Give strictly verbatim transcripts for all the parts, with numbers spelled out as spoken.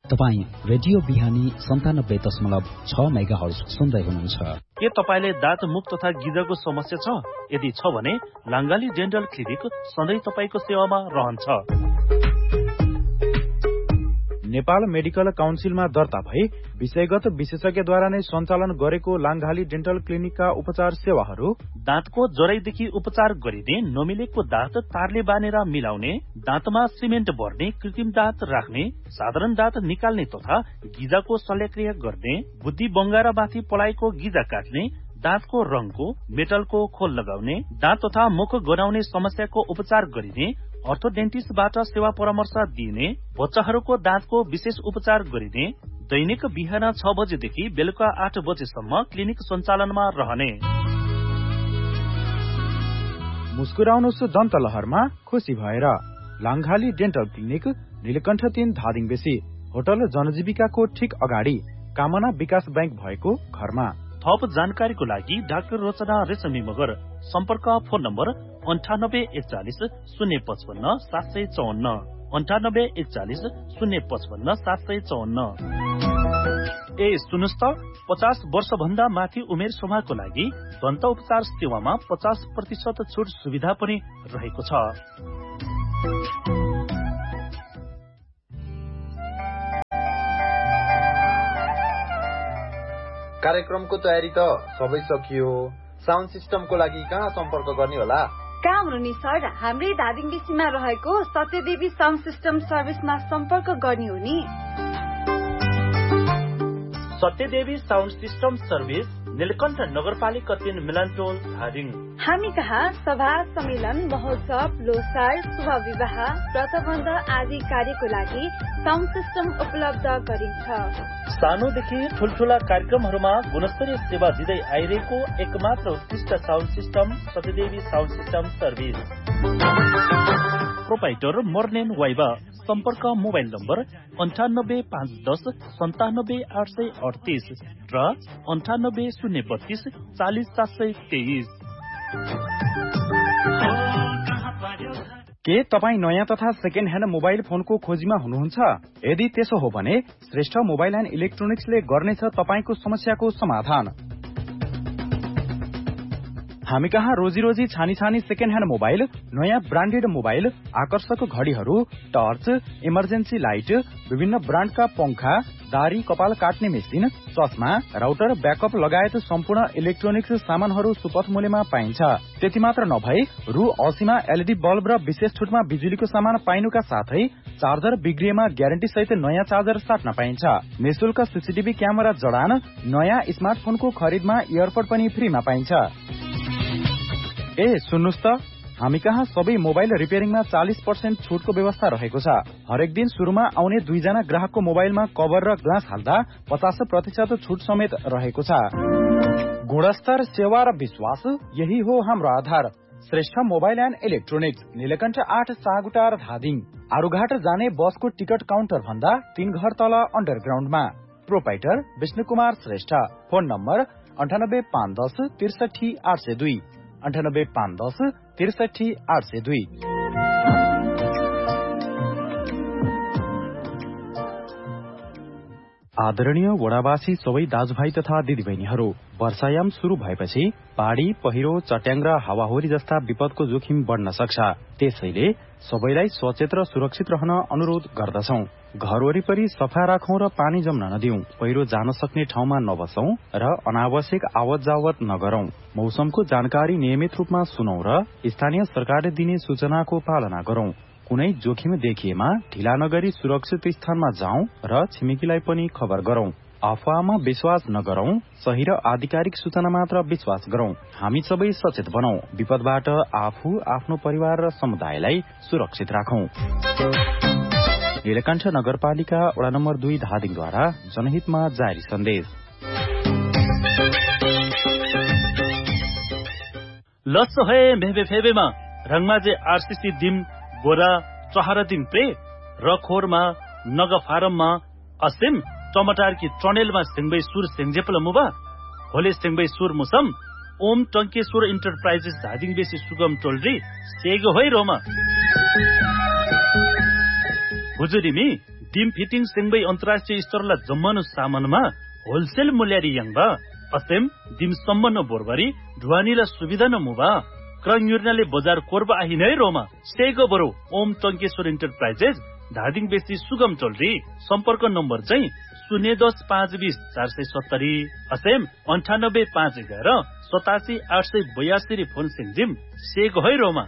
तपाईँ रेडियो बिहानी सन्तानब्बे दशमलव छ मेगा हर्ज सुन्दै हुनुहुन्छ। के तपाईले दाँत मुख तथा गिजको समस्या छ? यदि छ भने लाङ्गाली डेन्टल क्लिनिक सधैँ तपाईको सेवामा रहन्छ। नेपाल मेडिकल काउन्सिलमा दर्ता भई विषयगत विशेषज्ञद्वारा नै सञ्चालन गरेको लाङ्गाली डेन्टल क्लिनिकका उपचार सेवाहरू दाँतको जराइदेखि उपचार गरिने, नमिलेको दाँत तारले बानेर मिलाउने, दाँतमा सिमेन्ट भर्ने, कृत्रिम दाँत राख्ने, साधारण दाँत निकाल्ने तथा गिजाको शल्यक्रिया गर्ने, बुद्धि बङ्गारा माथि पलाएको गिजा काट्ने, दाँतको रङको, मेटलको खोल लगाउने, दाँत तथा मुख गनाउने समस्याको उपचार गरिने, अर्थोडेन्टिस्टबाट सेवा परामर्श दिइने, बच्चाहरूको दाँतको विशेष उपचार गरिने, दैनिक बिहान छ बजेदेखि बेलुका आठ बजेसम्म क्लिनिक सञ्चालनमा रहने। मुस्कुराउनुस् दन्त लहरमा खुसी भएर लाङ्गाली डेन्टल क्लिनिक नीलकण्ठ तीन धादिङ बेसी होटल जनजीविकाको ठिक अगाडि कामना विकास बैंक भएको घरमा। थप जानकारीको लागि डाक्टर रोचना रेशमी मगर, सम्पर्क फोन नम्बर अन्ठानब्बे एकचालिस शून्य पचपन्न सात सय चौवन्न अन्ठानब्बे एकचालिस शून्य पचपन्न सात सय चौवन्न। ए सुन्नुस् त, पचास वर्ष भन्दा माथि उमेर समूहको लागि दन्त उपचार सेवामा पचास प्रतिशत छुट सुविधा पनि रहेको छ। कार्यक्रमको तयारी त सबै सकियो। साउन्ड सिस्टमको लागि कहाँ सम्पर्क गर्ने होला? कहाँ हुनु सर, हाम्रै धादिङ बेसीमा रहेको सत्यदेवी साउन्ड सिस्टम सर्भिसमा सम्पर्क गर्ने हो नि। Satyadevi sound system service, Neelkanth नगरपालिका तीन मिलनटोल धादिङ। हामी कहाँ सभा, सम्मेलन, महोत्सव, लोसार, शुभ विवाह, व्रतबन्ध आदि कार्यको लागि साउन्ड सिस्टम उपलब्ध गरिन्छ। सानोदेखि ठुल्ठुला कार्यक्रमहरूमा गुणस्तरीय सेवा दिँदै आइरहेको एकमात्र उत्कृष्ट sound system Satyadevi sound system service. Proprietor मर्नेन viva, सम्पर्क मोबाइल नम्बर अन्ठानब्बे पाँच दस सन्तानब्बे आठ सय अडतिस र अन्ठानब्बे शून्य बत्तीस चालिस सात सय तेइस। के तपाईँ नयाँ तथा सेकेन्ड ह्यान्ड मोबाइल फोनको खोजीमा हुनुहुन्छ? यदि त्यसो हो भने श्रेष्ठ मोबाइल एन्ड इलेक्ट्रोनिक्सले गर्नेछ तपाईँको समस्याको समाधान। हामी कहाँ रोजी रोजी छानी छानी सेकेन्ड ह्यान्ड मोबाइल, नयाँ ब्रान्डेड मोबाइल, आकर्षक घडीहरू, टर्च, इमर्जेन्सी लाइट, विभिन्न ब्रान्डका पंखा, दारी कपाल काट्ने मेसिन, चस्मा, राउटर, ब्याकअप लगायत सम्पूर्ण इलेक्ट्रोनिक्स सामानहरू सुपथ मूल्यमा पाइन्छ। त्यति मात्र नभई रु अस्सीमा एलईडी बल्ब र विशेष छुटमा बिजुलीको सामान पाइनुका साथै चार्जर बिग्रिएमा ग्यारेन्टी सहित नयाँ चार्जर साट्न पाइन्छ। निशुल्क सीसीटीभी क्यामेरा जडान, नयाँ स्मार्टफोनको खरिदमा इयरपोड पनि फ्रीमा पाइन्छ। ए सुन्नुस् त, हामी कहाँ सबै मोबाइल रिपेयरिङमा चालिस पर्सेन्ट छुटको व्यवस्था रहेको छ। हरेक दिन सुरुमा आउने दुईजना ग्राहकको मोबाइलमा कभर र ग्लास हाल्दा पचास प्रतिशत छुट समेत रहेको छ। गुणस्तर, सेवा र विश्वास, यही हो हाम्रो आधार। Shrestha mobile and electronics, Neelkanth आठ सागुटार धादिङ। आरुघाट जाने बसको टिकट काउन्टर भन्दा तीन घर तल अन्डरग्राउन्डमा। Proprietor Vishnu Kumar Shrestha. Phone number अन्ठानब्बे पाँच दस त्रिसठी आठ सय दुई अन्ठानब्बे पाँच दस त्रिसठी आठ सय दुई। आदरणीय वडावासी सबै दाजुभाइ तथा दिदीबहिनीहरू, वर्षायाम शुरू भएपछि बाढी, पहिरो, चट्याङ र हावाहुरी जस्ता विपदको जोखिम बढ्न सक्छ। त्यसैले सबैलाई सचेत र सुरक्षित रहन अनुरोध गर्दछौं। घर वरिपरि सफा राखौं र पानी जम्न नदिउँ। पहिरो जान सक्ने ठाउँमा नबसौं र अनावश्यक आवत जावत नगरौं। मौसमको जानकारी नियमित रूपमा सुनौं र स्थानीय सरकारले दिने सूचनाको पालना गरौं। कुनै जोखिम देखिएमा ढिला नगरी सुरक्षित स्थानमा जाउँ र छिमेकीलाई पनि खबर गरौं। अफवाहमा विश्वास नगरौं, सही र आधिकारिक सूचना मात्र विश्वास गरौं। हामी सबै सचेत बनौं, विपदबाट आफू, आफ्नो परिवार र समुदायलाई सुरक्षित राखौं। नीलकण्ठ नगरपालिका वडा नम्बर दुई धादिङद्वारा जनहितमा जारी सन्देश। लस है मेबे फेबेमा रङमाजे आरसीसी दिम बोरा चहरा दिन प्रे रखोरमा नग फारममा असिम टमाटर की ट्रनेलमा सिंगबै सुर सेंजेपल मुबा होले सिंगबै सुर मुसम ओम टंकेश्वर इंटरप्राइजेस धादिङ बेसी सुगम टोलरी सेगो होइ रोमा हुजुरिमी डिम फिटिङ सेंगबै अन्तर्राष्ट्रिय स्तरलाई जम्मनु सामानमा होलसेल मूल्यारी यांगबा असेम डिम सम्बन्न बोरबरी ढुवानीला सुविधा न मुबा क्रन्युर्नाले बजार कोर्बा आहिनै रोमा सेगो बरो ओम टंकेश्वर एन्टरप्राइजेस धादिङ बेसी सुगम टोलरी सम्पर्क नम्बर चाहिँ शून्य दस पाँच बीस चार सय सत्तरी असेम अन्ठानब्बे पाँच एघार सतासी आठ सय बयासी फोन सिंजिम सेगो है रोमा।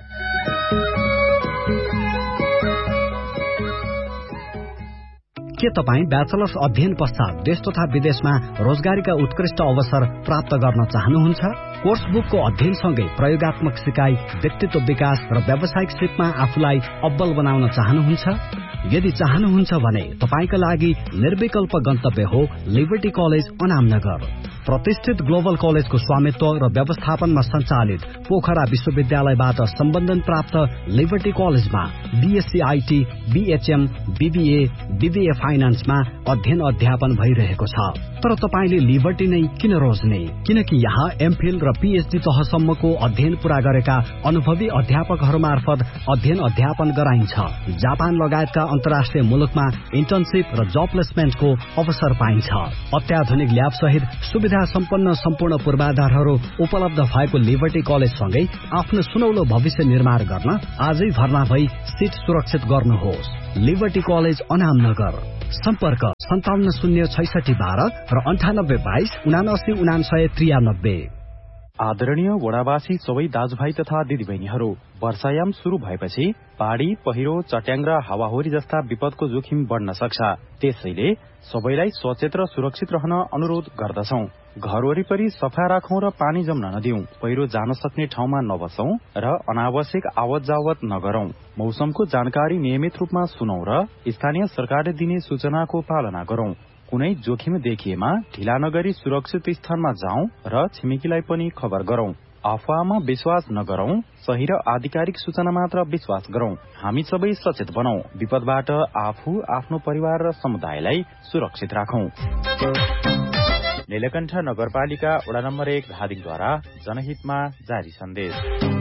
के तपाईँ ब्याचलर्स अध्ययन पश्चात देश तथा विदेशमा रोजगारीका उत्कृष्ट अवसर प्राप्त गर्न चाहनुहुन्छ? कोर्स बुकको अध्ययनसँगै प्रयोगात्मक सिकाइ, व्यक्तित्व विकास र व्यावसायिक सिपमा आफूलाई अब्बल बनाउन चाहनुहुन्छ? यदि चाहनुहुन्छ भने तपाईका लागि निर्विकल्प गन्तव्य हो लिबर्टी कलेज अनामनगर। प्रतिष्ठित ग्लोबल कलेजको स्वामित्व र व्यवस्थापनमा सञ्चालित पोखरा विश्वविद्यालयबाट सम्बन्धन प्राप्त लिबर्टी कलेजमा BSc IT, BHM, BBA, BBA फाइनान्समा अध्ययन अध्यापन भइरहेको छ। तर तपाईले लिबर्टी नै किन रोज्ने? किनकि यहाँ एमफिल र पीएचडी तहसम्मको अध्ययन पूरा गरेका अनुभवी अध्यापकहरू मार्फत अध्ययन अध्यापन गराइन्छ। जापान लगायतका अन्तर्राष्ट्रिय मुलुकमा इन्टर्नशिप र जब प्लेसमेन्टको अवसर पाइन्छ। अत्याधुनिक ल्याब सहित सुविधा सम्पन्न सम्पूर्ण पूर्वाधारहरू उपलब्ध भएको लिबर्टी कलेज सँगै आफ्नो सुनौलो भविष्य निर्माण गर्न आजै भर्ना भई सीट सुरक्षित गर्नुहोस्। Liberty college Anamnagar. सम्पर्क सन्ताउन्न शून्य छैसठी बाह्र र अन्ठानब्बे बाइस उनासी उनासय त्रियानब्बे। आदरणीय वडावासी सबै दाजुभाइ तथा दिदीबहिनीहरू, वर्षायाम शुरू भएपछि बाढी, पहिरो, चट्याङ र हावाहुरी जस्ता विपदको जोखिम बढ्न सक्छ। त्यसैले सबैलाई सचेत र सुरक्षित रहन अनुरोध गर्दछौं। घर वरिपरि सफा राखौं र पानी जम्न नदिउँ। पहिरो जान सक्ने ठाउँमा नबसौं र अनावश्यक आवत जावत नगरौं। मौसमको जानकारी नियमित रूपमा सुनौं र स्थानीय सरकारले दिने सूचनाको पालना गरौं। कुनै जोखिम देखिएमा ढिला नगरी सुरक्षित स्थानमा जाउँ र छिमेकीलाई पनि खबर गरौं। अफवाहमा विश्वास नगरौं, सही र आधिकारिक सूचना मात्र विश्वास गरौं। हामी सबै सचेत बनौं। विपदबाट आफू, आफ्नो परिवार र समुदायलाई सुरक्षित राखौं। नीलकण्ठ नगरपालिका वडा नम्बर एक धादिङद्वारा जनहितमा जारी सन्देश।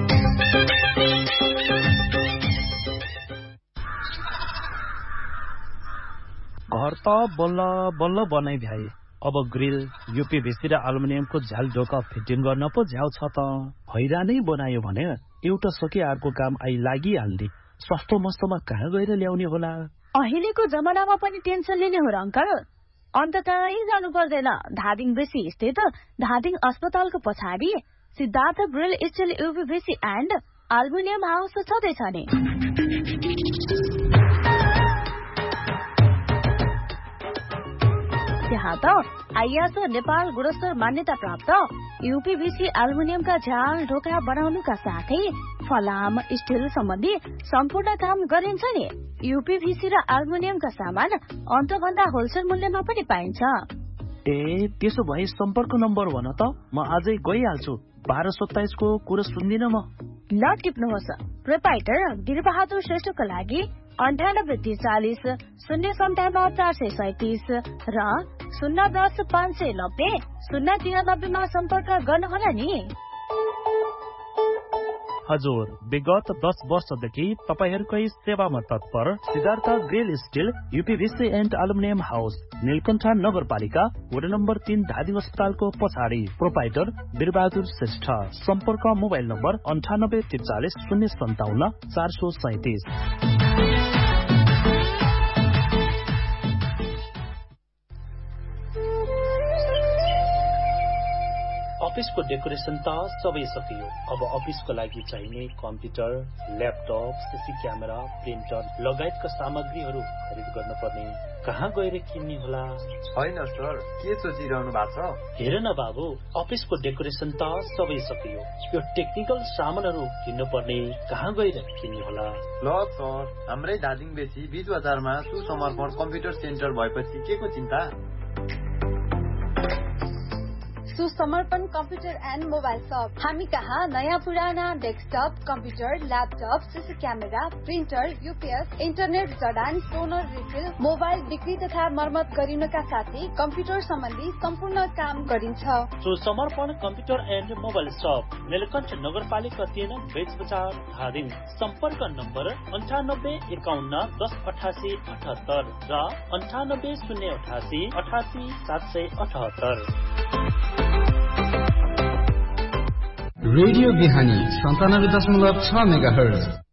घर त बल्ल बल्ल बनाइ भ्याए, अब ग्रिल, यूपीभीसी र एल्युमिनियमको झ्याल ढोका फिटिङ गर्न पो झ्याउ छ त। हैरानै बनायो भने एउटा सके अर्को काम आइ लागिहाल्ने। सस्तो मस्तोमा कहाँ गएर ल्याउने होला? अहिलेको जमानामा पनि टेन्सन लिने हो र अंकल? अन्त कहीँ जानु पर्दैन। धादिङ बेसी स्थित धादिङ अस्पतालको पछाडि Siddhartha grill still यूपीभीसी and aluminium house छँदैछ नि। त्यहाँ त आइएसओ नेपाल गुणस्तर मान्यता प्राप्त यूपीभीसी एल्युमिनियमका झ्याल ढोका बनाउनुका साथै फलाम, स्टिल सम्बन्धी सम्पूर्ण काम गरिन्छ नि। यूपीभीसी र एल्युमिनियमका सामान अन्तभन्दा होलसेल मूल्यमा पनि पाइन्छ। ए त्यसो भए सम्पर्क नम्बर भन त, म आजै गइहाल्छु। बाह्र सत्ताइसको कुरो सुन्दिन म। ल टिप्नुहोस्। प्रोपाइटर गिरबहादुर श्रेष्ठको लागि अन्ठानब्बे त्रिचालिस शून्य सन्ताउन्न चार सय सैतिस र शून्य दस पाँच सय नब्बे शून्य तिरानब्बेमा सम्पर्क गर्नुहोला नि। हजुर, विगत दस वर्षदेखि तपाईहरूकै सेवामा तत्पर Siddhartha grill still यूपीभीसी and aluminium house, Neelkanth नगरपालिका वडा नम्बर तीन धादिङ अस्पतालको पछाडि। प्रोपाइटर वीरबहादुर श्रेष्ठ। सम्पर्क मोबाइल नम्बर अन्ठानब्बे त्रिचालिस शून्य सन्ताउन्न चार सय सैतिस। अफिसको डेकोरेसन त सबै सकियो। अब अफिसको लागि चाहिने computer, laptop, CC camera, printer लगायतका सामग्रीहरू खरिद गर्न पर्ने। कहाँ गएर किन्ने होला? होइन सर, के सोचिरहनु भएको छ? हेर न बाबु, अफिसको डेकोरेसन त सबै सकियो। यो टेक्निकल सामानहरू किन्नु पर्ने। कहाँ गएर किन्ने होला? ल सर, हाम्रै धादिङ बेसी बीच बजारमा सुसमर्पण कम्प्युटर सेन्टर भएपछि के को चिन्ता? सुसमर्पण कम्प्युटर एन्ड मोबाइल शप। हामी कहाँ नयाँ पुराना desktop computer, laptop, CC camera, printer, UPS, internet जडान, टोनर रिफिल, मोबाइल बिक्री तथा मर्मत गरिनका साथै कम्प्युटर सम्बन्धी सम्पूर्ण काम गरिन्छ। सुसमर्पण कम्प्युटर एन्ड मोबाइल शप, नीलकण्ठ नगरपालिका तीन, बेच बजार, धादिङ। सम्पर्क नम्बर अन्ठानब्बे एकाउन्न दस अठासी अठहत्तर र अन्ठानब्बे शून्य अठासी अठासी सात सय अठहत्तर। रेडियो बिहानी सन्तानब्बे दशमलव छ मेगा हर्ज।